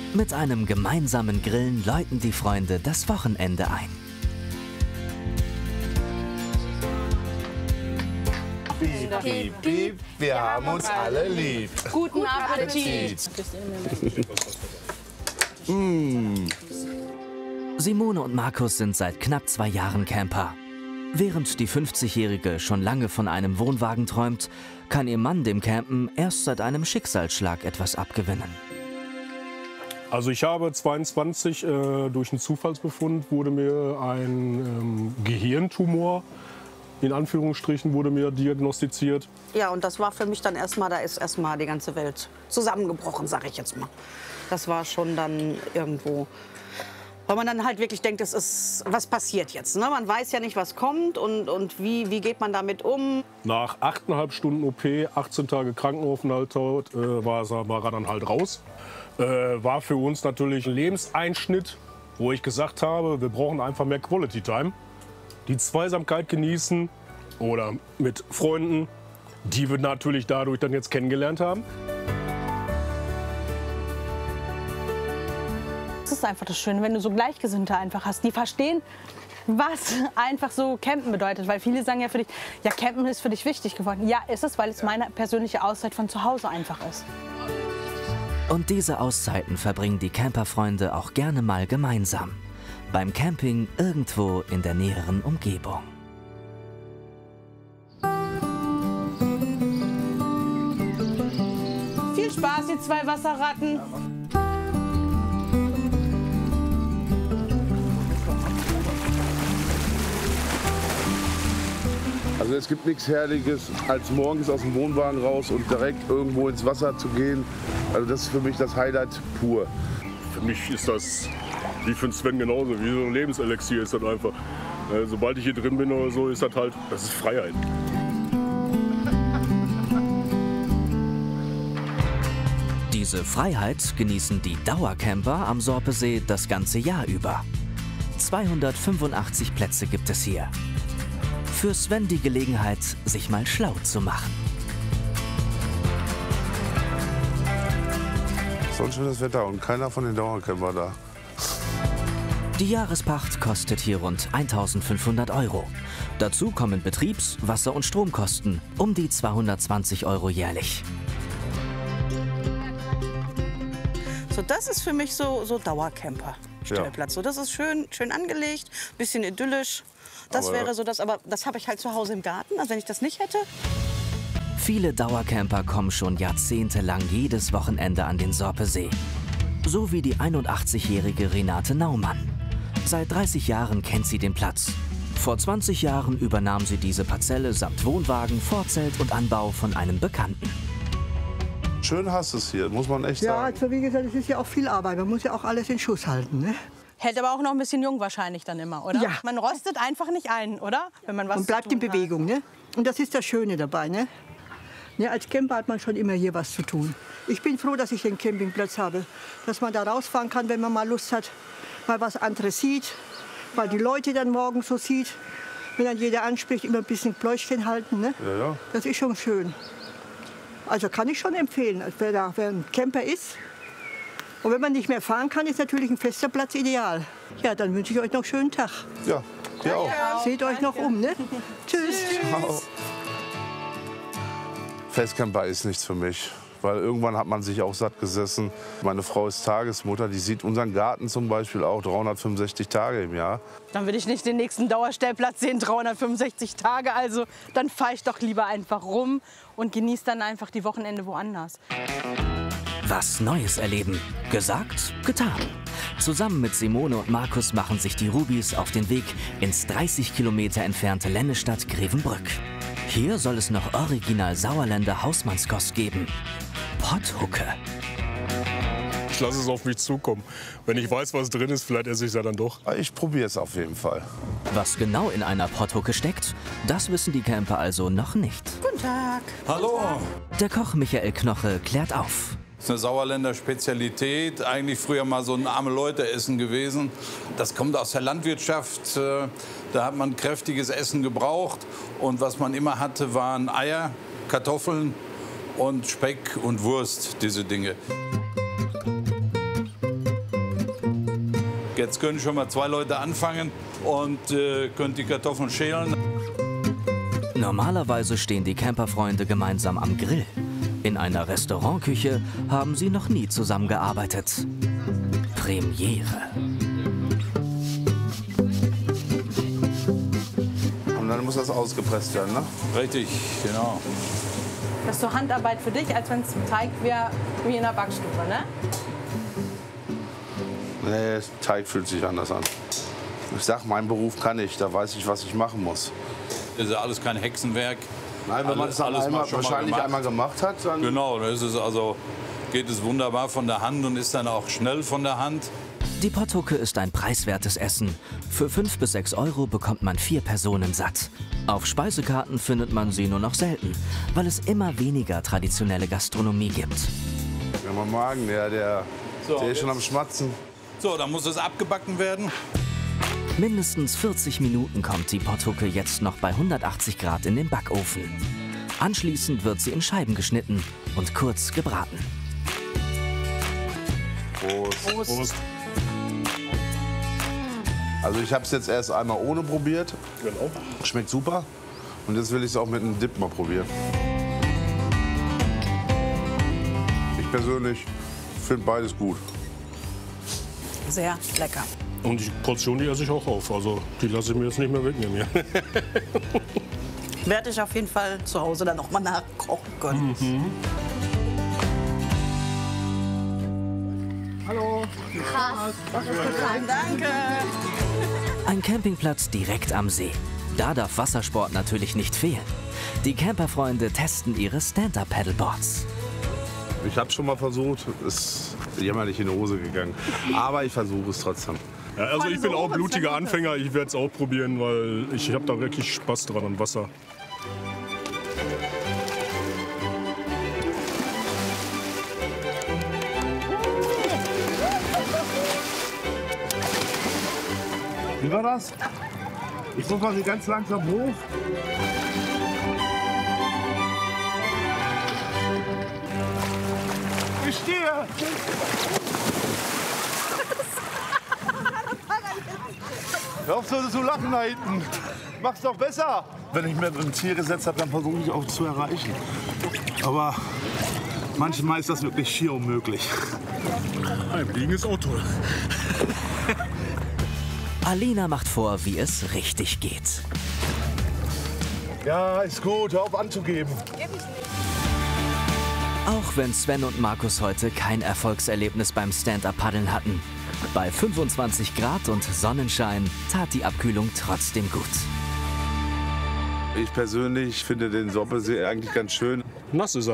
Mit einem gemeinsamen Grillen läuten die Freunde das Wochenende ein. Piep, piep, piep, wir haben uns alle lieb. Guten Appetit. Simone und Markus sind seit knapp 2 Jahren Camper. Während die 50-Jährige schon lange von einem Wohnwagen träumt, kann ihr Mann dem Campen erst seit einem Schicksalsschlag etwas abgewinnen. Also ich habe 22, durch einen Zufallsbefund wurde mir ein Gehirntumor, in Anführungsstrichen, wurde mir diagnostiziert. Ja, und das war für mich dann erstmal, da ist erstmal die ganze Welt zusammengebrochen, sag ich jetzt mal. Das war schon dann irgendwo, weil man dann halt wirklich denkt, es ist, was passiert jetzt? Ne? Man weiß ja nicht, was kommt und wie geht man damit um. Nach 8,5 Stunden OP, 18 Tage Krankenaufenthalt, war er dann halt raus. War für uns natürlich ein Lebenseinschnitt, wo ich gesagt habe, wir brauchen einfach mehr Quality Time. Die Zweisamkeit genießen oder mit Freunden, die wir natürlich dadurch dann jetzt kennengelernt haben. Das ist einfach das Schöne, wenn du so Gleichgesinnte einfach hast, die verstehen, was einfach so Campen bedeutet. Weil viele sagen ja für dich, ja, Campen ist für dich wichtig geworden. Ja, ist es, weil es meine persönliche Auszeit von zu Hause einfach ist. Und diese Auszeiten verbringen die Camperfreunde auch gerne mal gemeinsam. Beim Camping irgendwo in der näheren Umgebung. Viel Spaß, ihr 2 Wasserratten. Also es gibt nichts Herrliches, als morgens aus dem Wohnwagen raus und direkt irgendwo ins Wasser zu gehen. Also das ist für mich das Highlight pur. Für mich ist das, wie für den Sven genauso, wie so ein Lebenselixier ist das einfach. Sobald ich hier drin bin oder so, ist das halt, das ist Freiheit. Diese Freiheit genießen die Dauercamper am Sorpesee das ganze Jahr über. 285 Plätze gibt es hier. Für Sven die Gelegenheit, sich mal schlau zu machen. So ein schönes Wetter und keiner von den Dauercamper da. Die Jahrespacht kostet hier rund 1.500 €. Dazu kommen Betriebs-, Wasser- und Stromkosten, um die 220 € jährlich. So, das ist für mich so Dauercamper-Stellplatz. So, das ist schön angelegt, bisschen idyllisch. Das wäre so das, aber das habe ich halt zu Hause im Garten, also wenn ich das nicht hätte. Viele Dauercamper kommen schon jahrzehntelang jedes Wochenende an den Sorpesee. So wie die 81-jährige Renate Naumann. Seit 30 Jahren kennt sie den Platz. Vor 20 Jahren übernahm sie diese Parzelle samt Wohnwagen, Vorzelt und Anbau von einem Bekannten. Schön hast es hier, muss man echt Ja, sagen. also wie gesagt, es ist ja auch viel Arbeit. Man muss ja auch alles in Schuss halten. Ne? Hält aber auch noch ein bisschen jung wahrscheinlich dann immer, oder? Ja. Man rostet einfach nicht ein, oder? Wenn man was Und bleibt zu in tun hat. Bewegung. Ne? Und das ist das Schöne dabei. Ne? Ja, als Camper hat man schon immer hier was zu tun. Ich bin froh, dass ich den Campingplatz habe. Dass man da rausfahren kann, wenn man mal Lust hat, mal was anderes sieht. Weil die Leute dann morgen so sieht. Wenn dann jeder anspricht, immer ein bisschen Pläuschchen halten. Ne? Ja, ja. Das ist schon schön. Also kann ich schon empfehlen, wer ein Camper ist. Und wenn man nicht mehr fahren kann, ist natürlich ein fester Platz ideal. Ja, dann wünsche ich euch noch einen schönen Tag. Ja, dir auch. Seht euch noch um, ne? Tschüss. Ciao. Festcamper ist nichts für mich, weil irgendwann hat man sich auch satt gesessen. Meine Frau ist Tagesmutter, die sieht unseren Garten zum Beispiel auch 365 Tage im Jahr. Dann will ich nicht den nächsten Dauerstellplatz sehen, 365 Tage. Also dann fahre ich doch lieber einfach rum und genieße dann einfach die Wochenende woanders. Was Neues erleben. Gesagt, getan. Zusammen mit Simone und Markus machen sich die Rubis auf den Weg ins 30 Kilometer entfernte Ländestadt Grevenbrück. Hier soll es noch original Sauerländer Hausmannskost geben. Potthucke. Ich lasse es auf mich zukommen. Wenn ich weiß, was drin ist, vielleicht esse ich es ja dann doch. Ich probiere es auf jeden Fall. Was genau in einer Potthucke steckt, das wissen die Camper also noch nicht. Guten Tag. Hallo, Der Koch Michael Knoche klärt auf. das ist eine Sauerländer Spezialität. Eigentlich früher mal so ein arme Leute-Essen gewesen. Das kommt aus der Landwirtschaft. Da hat man kräftiges Essen gebraucht. Und was man immer hatte, waren Eier, Kartoffeln und Speck und Wurst, diese Dinge. Jetzt können schon mal 2 Leute anfangen und können die Kartoffeln schälen. Normalerweise stehen die Camperfreunde gemeinsam am Grill. In einer Restaurantküche haben sie noch nie zusammengearbeitet. Premiere. Und dann muss das ausgepresst werden, ne? Richtig, genau. Das ist so Handarbeit für dich, als wenn es Teig wäre wie in der Backstube, ne? Nee, Teig fühlt sich anders an. Ich sag, mein Beruf kann ich, da weiß ich, was ich machen muss. Das ist ja alles kein Hexenwerk. Nein, wenn man es dann wahrscheinlich einmal gemacht hat, dann... Genau, das ist also, geht es wunderbar von der Hand und ist dann auch schnell von der Hand. Die Potthucke ist ein preiswertes Essen. Für 5 bis 6 Euro bekommt man 4 Personen satt. Auf Speisekarten findet man sie nur noch selten, weil es immer weniger traditionelle Gastronomie gibt. Ja, mein Magen, der ist schon am Schmatzen. So, dann muss es abgebacken werden. Mindestens 40 Minuten kommt die Potthucke jetzt noch bei 180 Grad in den Backofen. Anschließend wird sie in Scheiben geschnitten und kurz gebraten. Prost. Prost. Also ich habe es jetzt erst einmal ohne probiert. Genau. Schmeckt super. Und jetzt will ich es auch mit einem Dip mal probieren. Ich persönlich finde beides gut. Sehr lecker. Und die Portion, die esse ich auch auf. Also die lasse ich mir jetzt nicht mehr wegnehmen. Werde ich auf jeden Fall zu Hause dann noch mal nachkochen können. Hallo. Danke. Ein Campingplatz direkt am See. Da darf Wassersport natürlich nicht fehlen. Die Camperfreunde testen ihre Stand-Up-Paddleboards. Ich habe schon mal versucht, ist jämmerlich in die Hose gegangen. Aber ich versuche es trotzdem. Ja, also ich bin auch blutiger Anfänger. Ich werde es auch probieren, weil ich habe da wirklich Spaß dran am Wasser. Wie war das? Ich muss mal ganz langsam hoch. Ich stehe! Hör auf so zu lachen da hinten. Mach's doch besser. Wenn ich mir ein Ziel gesetzt habe, dann versuche ich auch zu erreichen. Aber manchmal ist das wirklich schier unmöglich. Im Liegen ist auch toll. Alina macht vor, wie es richtig geht. Ja, ist gut. Hör auf anzugeben. Auch wenn Sven und Markus heute kein Erfolgserlebnis beim Stand-Up-Paddeln hatten. Bei 25 Grad und Sonnenschein tat die Abkühlung trotzdem gut. Ich persönlich finde den Soppesee eigentlich ganz schön. Nass ist er.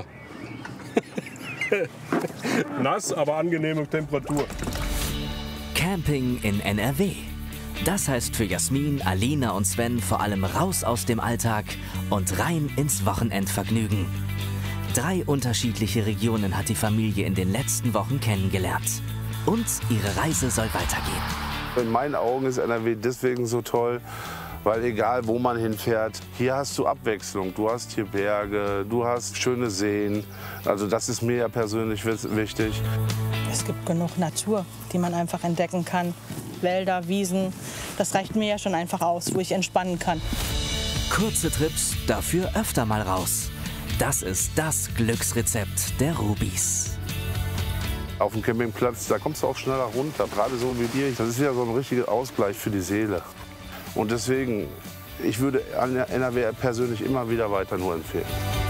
Nass, aber angenehme Temperatur. Camping in NRW. Das heißt für Jasmin, Alina und Sven vor allem raus aus dem Alltag und rein ins Wochenendvergnügen. 3 unterschiedliche Regionen hat die Familie in den letzten Wochen kennengelernt. Und ihre Reise soll weitergehen. In meinen Augen ist NRW deswegen so toll, weil egal wo man hinfährt, hier hast du Abwechslung. Du hast hier Berge, du hast schöne Seen. Also das ist mir ja persönlich wichtig. Es gibt genug Natur, die man einfach entdecken kann. Wälder, Wiesen, das reicht mir ja schon einfach aus, wo ich entspannen kann. Kurze Trips, dafür öfter mal raus. Das ist das Glücksrezept der Rubis. Auf dem Campingplatz, da kommst du auch schneller runter, gerade so wie dir. Das ist wieder so ein richtiger Ausgleich für die Seele. Und deswegen, ich würde NRW persönlich immer wieder weiter nur empfehlen.